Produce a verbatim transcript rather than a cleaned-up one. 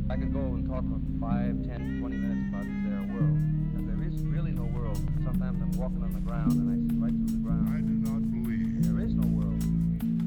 I could go and talk for five, ten, twenty minutes about is there a world. And there is really no world. Sometimes I'm walking on the ground and I see right through the